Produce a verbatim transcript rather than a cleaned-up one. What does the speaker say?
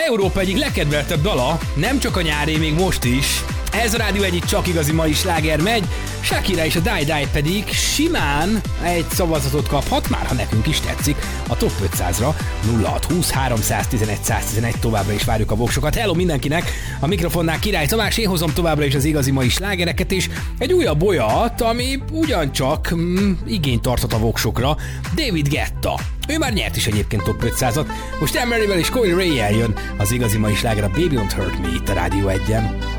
Európa egyik legkedveltebb dala, nem csak a nyári, még most is. Ez a Rádió egyik csak igazi mai sláger megy, Shakira és a Die Die pedig simán egy szavazatot kaphat, már ha nekünk is tetszik, a top ötszázra. Nulla hat húsz háromszáztizenegy száztizenegy, továbbra is várjuk a voksokat. Hello mindenkinek, a mikrofonnál Király Tamás, én hozom továbbra is az igazi mai slágereket, és egy újabb olyat, ami ugyancsak mm, igényt tartott a voksokra, David Guetta. Ő már nyert is egyébként top ötszázat, most Emeryvel és Coil Ray-jel jön az igazi mai sláger, a Baby Don't Hurt Me itt a Rádió egyen.